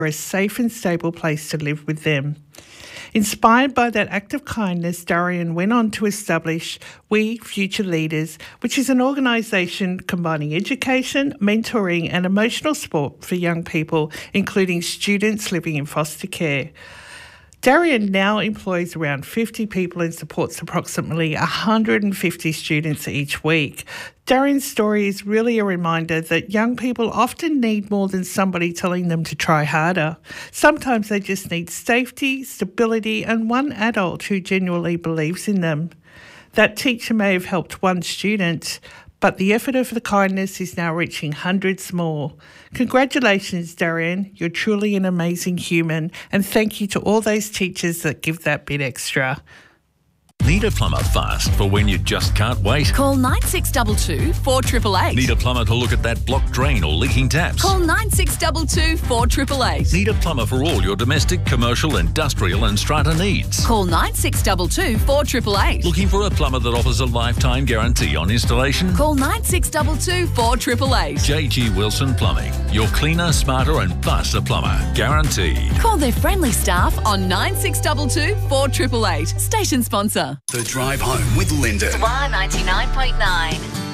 a safe and stable place to live with them. Inspired by that act of kindness, Darian went on to establish We Future Leaders, which is an organisation combining education, mentoring and emotional support for young people, including students living in foster care. Darian now employs around 50 people and supports approximately 150 students each week. Darian's story is really a reminder that young people often need more than somebody telling them to try harder. Sometimes they just need safety, stability, and one adult who genuinely believes in them. That teacher may have helped one student, but the effort of the kindness is now reaching hundreds more. Congratulations, Darian. You're truly an amazing human, and thank you to all those teachers that give that bit extra. Need a plumber fast for when you just can't wait? Call 9622 4888. Need a plumber to look at that blocked drain or leaking taps? Call 9622 4888. Need a plumber for all your domestic, commercial, industrial and strata needs? Call 9622 4888. Looking for a plumber that offers a lifetime guarantee on installation? Call 9622 4888. JG Wilson Plumbing. Your cleaner, smarter and faster plumber. Guaranteed. Call their friendly staff on 9622 4888. Station sponsor. The Drive Home with Lyndon. Y 99.9.